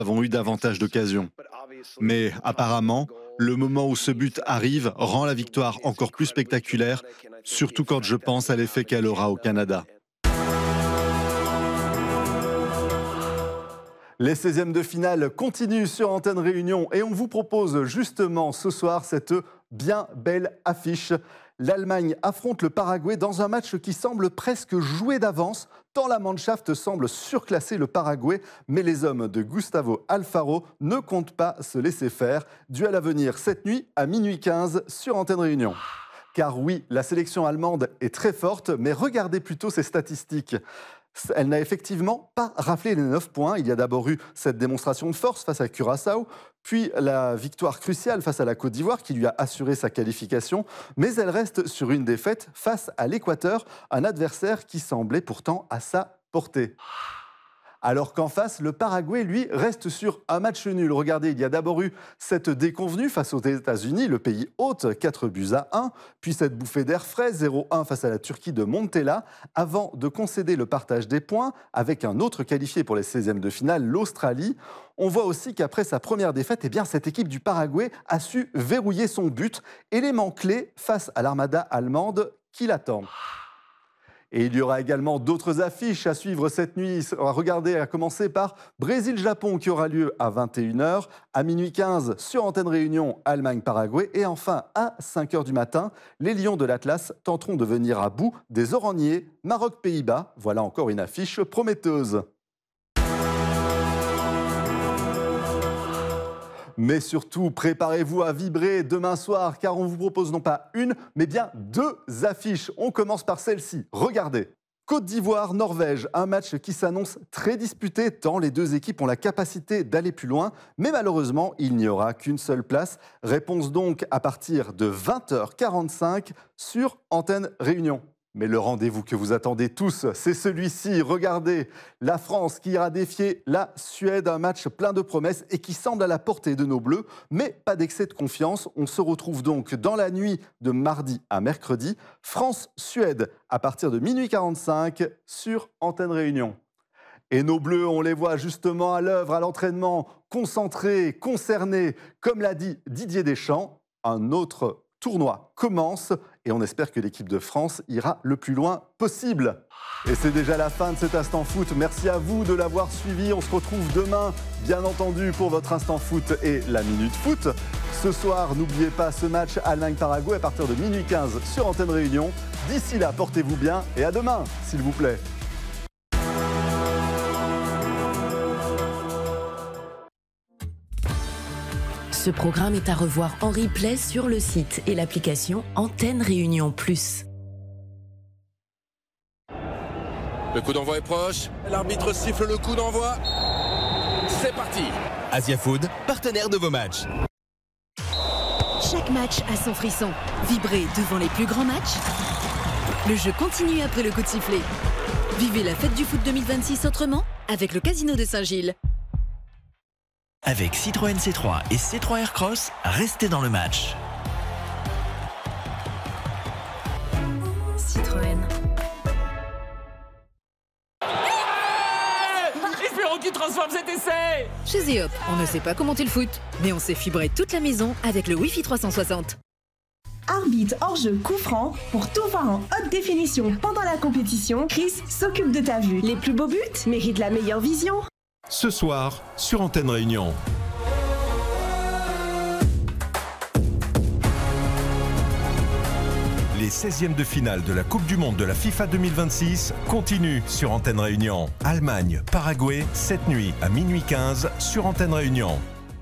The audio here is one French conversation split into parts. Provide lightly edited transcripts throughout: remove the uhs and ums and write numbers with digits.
avons eu davantage d'occasions. Mais apparemment, le moment où ce but arrive rend la victoire encore plus spectaculaire, surtout quand je pense à l'effet qu'elle aura au Canada. Les 16e de finale continuent sur Antenne Réunion et on vous propose justement ce soir cette bien belle affiche. L'Allemagne affronte le Paraguay dans un match qui semble presque joué d'avance, tant la Mannschaft semble surclasser le Paraguay, mais les hommes de Gustavo Alfaro ne comptent pas se laisser faire. Duel à venir cette nuit à minuit 15 sur Antenne Réunion. Car oui, la sélection allemande est très forte, mais regardez plutôt ses statistiques. Elle n'a effectivement pas raflé les 9 points. Il y a d'abord eu cette démonstration de force face à Curaçao, puis la victoire cruciale face à la Côte d'Ivoire qui lui a assuré sa qualification. Mais elle reste sur une défaite face à l'Équateur, un adversaire qui semblait pourtant à sa portée. Alors qu'en face, le Paraguay, lui, reste sur un match nul. Regardez, il y a d'abord eu cette déconvenue face aux États-Unis, le pays hôte, 4-1, puis cette bouffée d'air frais, 0-1 face à la Turquie de Montella, avant de concéder le partage des points avec un autre qualifié pour les 16e de finale, l'Australie. On voit aussi qu'après sa première défaite, cette équipe du Paraguay a su verrouiller son but, élément clé face à l'armada allemande qui l'attend. Et il y aura également d'autres affiches à suivre cette nuit. Regardez, à commencer par Brésil-Japon qui aura lieu à 21h, à minuit 15 sur Antenne Réunion, Allemagne-Paraguay. Et enfin, à 5h du matin, les Lions de l'Atlas tenteront de venir à bout des Orangniers, Maroc-Pays-Bas. Voilà encore une affiche prometteuse. Mais surtout, préparez-vous à vibrer demain soir, car on vous propose non pas une, mais bien 2 affiches. On commence par celle-ci. Regardez. Côte d'Ivoire-Norvège, un match qui s'annonce très disputé, tant les deux équipes ont la capacité d'aller plus loin. Mais malheureusement, il n'y aura qu'une seule place. Réponse donc à partir de 20h45 sur Antenne Réunion. Mais le rendez-vous que vous attendez tous, c'est celui-ci. Regardez, la France qui ira défier la Suède, un match plein de promesses et qui semble à la portée de nos Bleus, mais pas d'excès de confiance. On se retrouve donc dans la nuit de mardi à mercredi. France-Suède à partir de minuit 45 sur Antenne Réunion. Et nos Bleus, on les voit justement à l'œuvre, à l'entraînement, concentrés, concernés. Comme l'a dit Didier Deschamps, un autre tournoi commence et on espère que l'équipe de France ira le plus loin possible. Et c'est déjà la fin de cet Instant Foot. Merci à vous de l'avoir suivi. On se retrouve demain, bien entendu, pour votre Instant Foot et la Minute Foot. Ce soir, n'oubliez pas ce match Allemagne-Paraguay à partir de minuit 15 sur Antenne Réunion. D'ici là, portez-vous bien et à demain, s'il vous plaît. Ce programme est à revoir en replay sur le site et l'application Antenne Réunion Plus. Le coup d'envoi est proche, l'arbitre siffle le coup d'envoi. C'est parti. Asia Food, partenaire de vos matchs. Chaque match a son frisson. Vibrez devant les plus grands matchs. Le jeu continue après le coup de sifflet. Vivez la fête du foot 2026 autrement avec le Casino de Saint-Gilles. Avec Citroën C3 et C3 Aircross, restez dans le match. Citroën. Espérons qu'il transforme cet essai. Chez Zeop, on ne sait pas commenter le foot, mais on sait fibrer toute la maison avec le Wi-Fi 360. Arbitre hors-jeu coup franc, pour tout voir en haute définition pendant la compétition, Chris s'occupe de ta vue. Les plus beaux buts méritent la meilleure vision. Ce soir, sur Antenne Réunion. Les 16e de finale de la Coupe du Monde de la FIFA 2026 continuent sur Antenne Réunion. Allemagne, Paraguay, cette nuit à minuit 15 sur Antenne Réunion.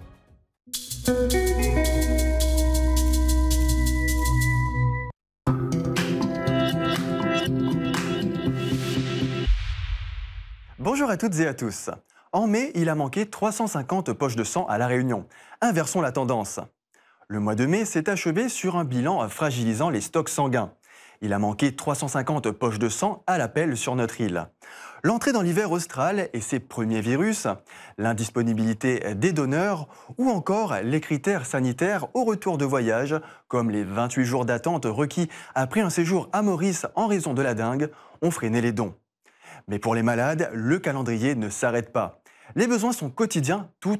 Bonjour à toutes et à tous. En mai, il a manqué 350 poches de sang à La Réunion. Inversons la tendance. Le mois de mai s'est achevé sur un bilan fragilisant les stocks sanguins. Il a manqué 350 poches de sang à l'appel sur notre île. L'entrée dans l'hiver austral et ses premiers virus, l'indisponibilité des donneurs ou encore les critères sanitaires au retour de voyage, comme les 28 jours d'attente requis après un séjour à Maurice en raison de la dengue, ont freiné les dons. Mais pour les malades, le calendrier ne s'arrête pas. Les besoins sont quotidiens tout